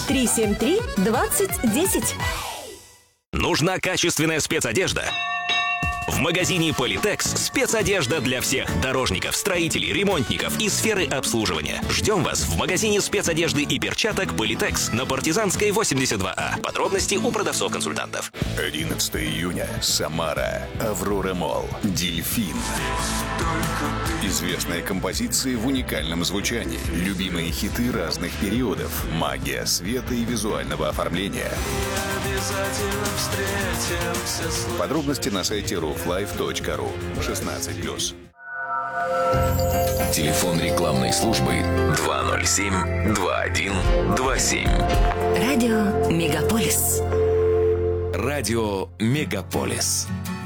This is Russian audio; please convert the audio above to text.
373-2010. Нужна качественная спецодежда? В магазине Политекс спецодежда для всех дорожников, строителей, ремонтников и сферы обслуживания. Ждем вас в магазине спецодежды и перчаток Политекс на Партизанской 82А. Подробности у продавцов-консультантов. 11 июня. Самара. Аврора Молл. Дельфин. Известные композиции в уникальном звучании. Любимые хиты разных периодов. Магия света и визуального оформления. Подробности на сайте rooflife.ru. 16+. Телефон рекламной службы 207-2127. Радио Мегаполис. Радио Мегаполис.